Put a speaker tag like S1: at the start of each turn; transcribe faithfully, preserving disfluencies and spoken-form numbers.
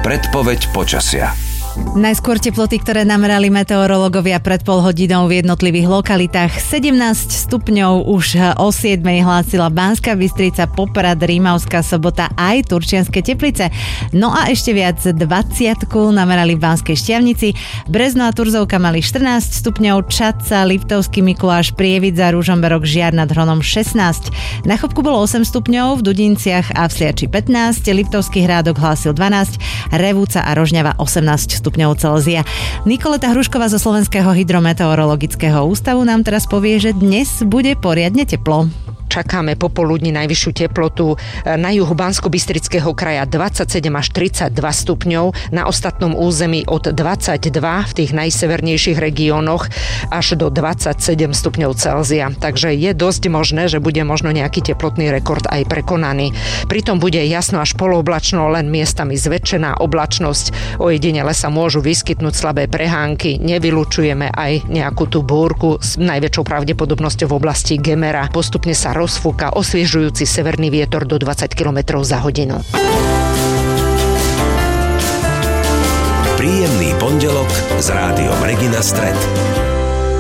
S1: Predpoveď počasia.
S2: Najskôr teploty, ktoré namerali meteorológovia pred pol hodinou v jednotlivých lokalitách. sedemnásť stupňov už o siedmej hlásila Banská Bystrica, Poprad, Rímavská Sobota aj Turčianske Teplice. No a ešte viac dvadsiatku namerali v Banskej Štiavnici. Brezno a Turzovka mali štrnásť stupňov, Čadca, Liptovský Mikuláš, Prievidza, Ružomberok, Žiar nad Hronom šestnásť. Na Chopku bolo osem stupňov, v Dudinciach a v Sliači pätnásť, Liptovský Hrádok hlásil dvanásť, Revúca a Rožňava osemnásť stupňov Celzia. Nikoleta Hrušková zo Slovenského hydrometeorologického ústavu nám teraz povie, že dnes bude poriadne teplo.
S3: Čakáme popoludní najvyššiu teplotu na juhu Banskobystrického kraja dvadsaťsedem až tridsaťdva stupňov, na ostatnom území od dvadsaťdva v tých najsevernejších regiónoch až do dvadsaťsedem stupňov Celzia. Takže je dosť možné, že bude možno nejaký teplotný rekord aj prekonaný. Pritom bude jasno až polooblačno, len miestami zväčšená oblačnosť. Ojedinele sa môžu vyskytnúť slabé prehánky. Nevylučujeme aj nejakú tú búrku s najväčšou pravdepodobnosťou v oblasti Gemera. Postupne sa rozfúka osviežujúci severný vietor do dvadsať kilometrov za hodinu.
S1: Príjemný pondelok s rádiom Regina Stret.